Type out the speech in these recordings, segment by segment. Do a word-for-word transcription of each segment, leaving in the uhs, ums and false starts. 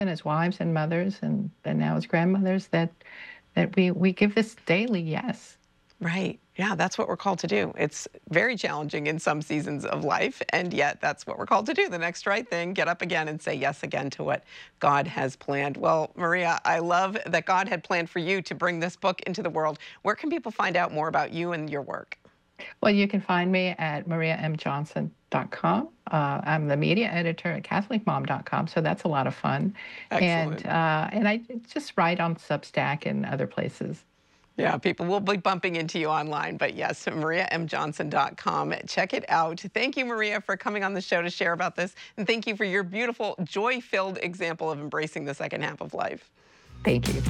and as wives and mothers and, and now as grandmothers that that we, we give this daily yes. Right. Yeah, that's what we're called to do. It's very challenging in some seasons of life, and yet that's what we're called to do. The next right thing, get up again and say yes again to what God has planned. Well, Maria, I love that God had planned for you to bring this book into the world. Where can people find out more about you and your work? Well, you can find me at maria m johnson dot com. Uh, I'm the media editor at catholic mom dot com, so that's a lot of fun. Excellent. And, uh, and I just write on Substack and other places. Yeah, people will be bumping into you online, but yes, maria m johnson dot com. Check it out. Thank you, Maria, for coming on the show to share about this, and thank you for your beautiful, joy-filled example of embracing the second half of life. Thank you.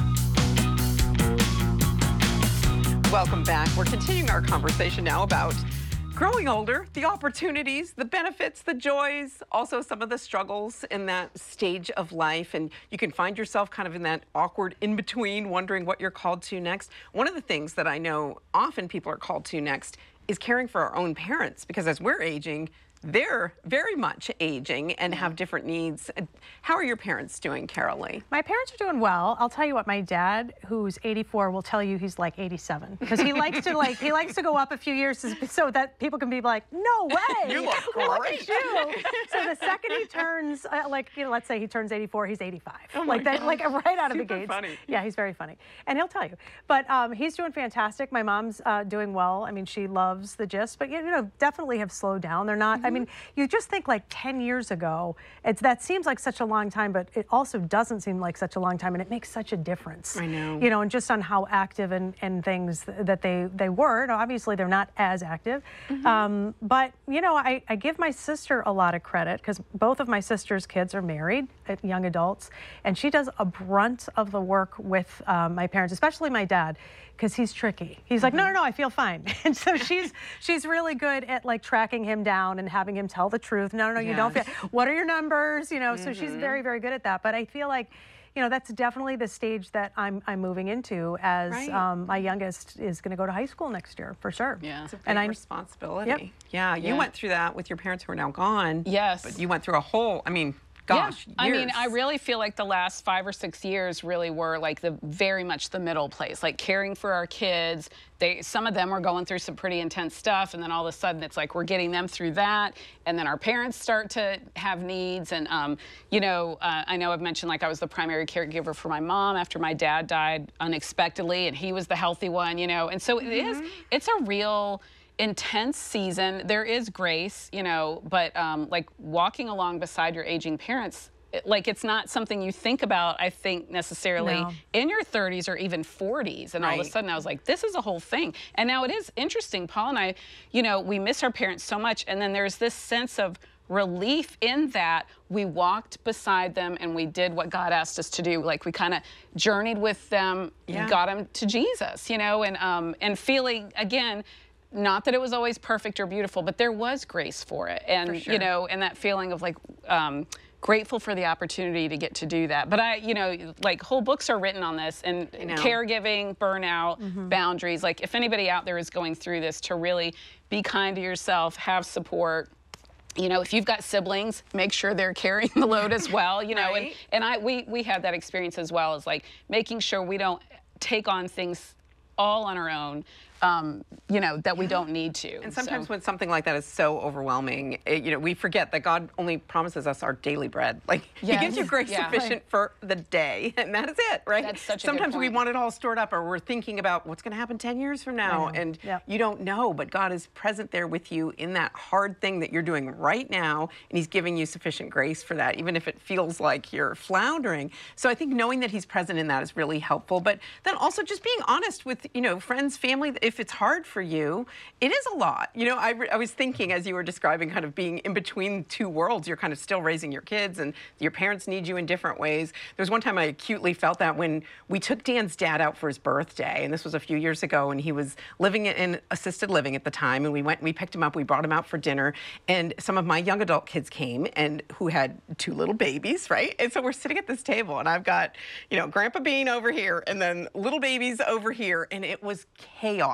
Welcome back. We're continuing our conversation now about growing older, the opportunities, the benefits, the joys, also some of the struggles in that stage of life. And you can find yourself kind of in that awkward in-between, wondering what you're called to next. One of the things that I know often people are called to next is caring for our own parents, because as we're aging, they're very much aging and have different needs. How are your parents doing, Carolee? My parents are doing well. I'll tell you what, my dad, who's eighty-four, will tell you he's like eighty-seven, because he likes to like he likes to go up a few years so that people can be like, no way, you look great. You. So the second he turns, uh, like you know, let's say he turns eighty-four, he's eighty-five, oh like that, God. like right out of Super the gates. Funny. Yeah, he's very funny, and he'll tell you. But um, he's doing fantastic. My mom's uh, doing well. I mean, she loves the gist, but you know, definitely have slowed down. They're not. Mm-hmm. I mean, you just think like ten years ago, it's that seems like such a long time, but it also doesn't seem like such a long time, and it makes such a difference. I know. You know, and just on how active and, and things that they, they were. Now, obviously, they're not as active. Mm-hmm. um, but, you know, I, I give my sister a lot of credit, because both of my sister's kids are married, young adults, and she does a brunt of the work with um, my parents, especially my dad, because he's tricky. He's mm-hmm. like, no, no, no, I feel fine. And so she's she's really good at like tracking him down and having him tell the truth. No, no, no, you yes. don't feel, what are your numbers? You know, mm-hmm. so she's very, very good at that. But I feel like, you know, that's definitely the stage that I'm I'm moving into, as right. um, my youngest is going to go to high school next year, for sure. Yeah, it's a big and I, responsibility. Yep. Yeah, you yeah. went through that with your parents who are now gone. Yes. But you went through a whole, I mean, gosh, yeah. I mean, I really feel like the last five or six years really were like the very much the middle place, like caring for our kids. They, some of them were going through some pretty intense stuff, and then all of a sudden it's like we're getting them through that, and then our parents start to have needs. And um, you know, uh, I know I've mentioned like I was the primary caregiver for my mom after my dad died unexpectedly, and he was the healthy one, you know. And so mm-hmm. it is, it's a real intense season. There is grace, you know, but um, like walking along beside your aging parents, it, like it's not something you think about, I think, necessarily no. in your thirties or even forties. And right. all of a sudden I was like, this is a whole thing. And now it is interesting. Paul and I, you know, we miss our parents so much. And then there's this sense of relief in that we walked beside them and we did what God asked us to do. Like we kind of journeyed with them, yeah. got them to Jesus, you know, and um, and feeling, again, not that it was always perfect or beautiful, but there was grace for it. And, for sure. you know, and that feeling of like, um, grateful for the opportunity to get to do that. But I, you know, like whole books are written on this, and caregiving, burnout, mm-hmm. boundaries. Like if anybody out there is going through this, to really be kind to yourself, have support. You know, if you've got siblings, make sure they're carrying the load as well, you know. Right. And, and I, we, we had that experience as well, as like making sure we don't take on things all on our own, um, you know, that we don't need to. And sometimes so. when something like that is so overwhelming, it, you know, we forget that God only promises us our daily bread. Like yes. He gives you grace yeah. sufficient right. for the day, and that is it, right? That's such a Sometimes good we point. want it all stored up, or we're thinking about what's going to happen ten years from now, and yeah. you don't know, but God is present there with you in that hard thing that you're doing right now, and He's giving you sufficient grace for that, even if it feels like you're floundering. So I think knowing that He's present in that is really helpful, but then also just being honest with, you know, friends, family. If it's hard for you, it is a lot. You know, I, I was thinking as you were describing kind of being in between two worlds, you're kind of still raising your kids and your parents need you in different ways. There was one time I acutely felt that when we took Dan's dad out for his birthday, and this was a few years ago, and he was living in assisted living at the time, and we went and we picked him up, we brought him out for dinner, and some of my young adult kids came, and who had two little babies, right? And so we're sitting at this table, and I've got, you know, Grandpa Bean over here, and then little babies over here, and it was chaos.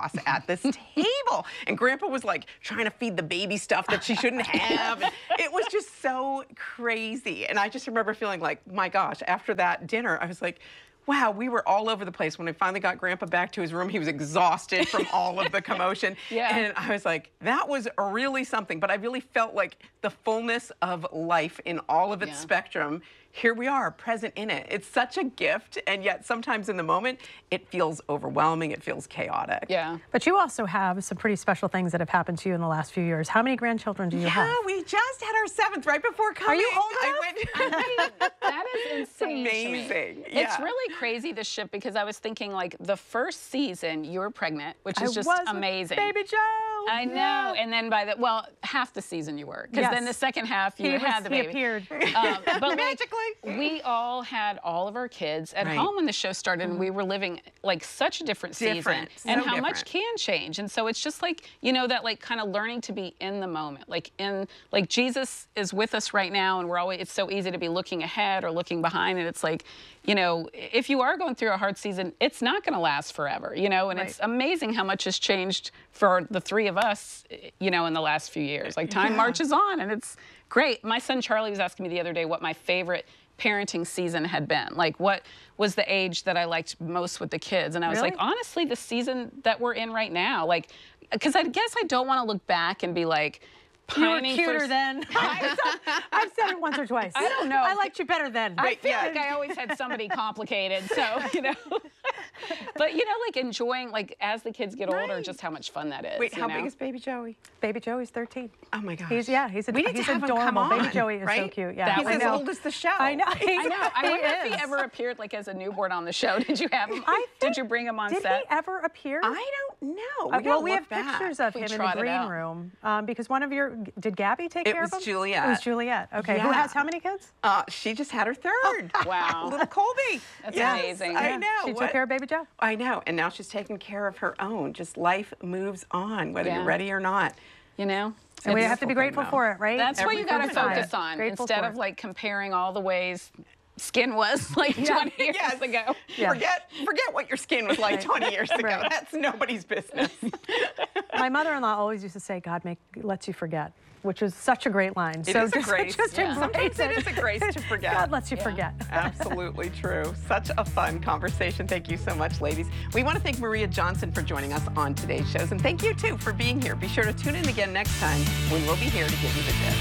chaos at this table. And Grandpa was like trying to feed the baby stuff that she shouldn't have. And it was just so crazy. And I just remember feeling like, my gosh, after that dinner, I was like, wow, we were all over the place. When I finally got Grandpa back to his room, he was exhausted from all of the commotion. Yeah. And I was like, that was really something. But I really felt like the fullness of life in all of its Yeah. spectrum. Here we are, present in it. It's such a gift, and yet sometimes in the moment, it feels overwhelming, it feels chaotic. Yeah. But you also have some pretty special things that have happened to you in the last few years. How many grandchildren do you Yeah, have? we just had our seventh right before coming. you old I went. That is insane. to me. Amazing. It's Yeah. really crazy this shift because I was thinking like the first season you were pregnant, which is I just was with amazing. Baby Joe. I know. Yeah. And then by the well, half the season you were, because Yes. then the second half you He, was, had the he baby. appeared. Um, but like, Magically. we all had all of our kids at Right. home when the show started, and we were living like such a different, Different. season, and So how much different. can change. And so it's just like you know that like kind of learning to be in the moment, like in like Jesus is with us right now, and we're always. It's so easy to be looking ahead or looking behind, and it's like, you know, if you are going through a hard season, it's not going to last forever, you know. And Right. it's amazing how much has changed for the three of us, you know, in the last few years. Like time Yeah. marches on, and it's great. My son Charlie was asking me the other day what my favorite parenting season had been. Like, what was the age that I liked most with the kids? And I was Really? like, honestly, the season that we're in right now. Like, because I guess I don't want to look back and be like, You were pining cuter for... then. I've said, I've said it once or twice. I don't know. I liked you better then. I feel yeah. like I always had somebody complicated, so, you know. But, you know, like enjoying, like, as the kids get older, Right. just how much fun that is. Wait, you how know? big is baby Joey? Baby Joey's thirteen. Oh my gosh. He's yeah, he's, a, We need to he's have him come adorable. Baby on, Joey is so right? cute. Yeah, That He's was- as I know. old as the show. I know. I know. I He wonder if he is. ever appeared, like, as a newborn on the show. Did you have him? I Did think- you bring him on Did set? he ever appear? I don't know. Uh, We well, gotta we look have back. pictures of We him in the trot it green out. room um, because one of your did Gabby take It care was of him? Juliet. It was Juliet. Okay, who Yeah. has how many kids? Uh, she just had her third. Wow. Little Colby. That's Yes, amazing. I Yeah. know. She What- took care of Baby Joe. I know. And now she's taking care of her own. Just life moves on, whether Yeah. you're ready or not. You know? And we It's a have to be beautiful thing, grateful though. for it, right? That's what Every you got to time. focus on Grateful instead for of it. like comparing all the ways skin was like twenty years Yes. ago. Yeah. Forget forget what your skin was like twenty years ago. Right. That's nobody's business. My mother-in-law always used to say, "God make lets you forget," which is such a great line. It so is a just, grace. just Yeah. embrace Sometimes it is a grace to forget. God lets you Yeah. forget. Absolutely true. Such a fun conversation. Thank you so much, ladies. We want to thank Maria Johnson for joining us on today's shows. And thank you, too, for being here. Be sure to tune in again next time when we'll be here to give you the gist.